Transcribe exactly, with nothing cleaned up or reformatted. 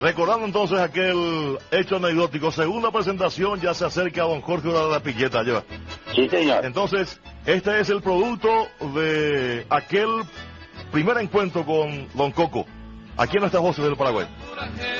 Recordando entonces aquel hecho anecdótico, segunda presentación, ya se acerca a don Jorge de la Piqueta, lleva. Sí, señor. Entonces, este es el producto de aquel primer encuentro con don Coco, aquí en nuestras voces del Paraguay.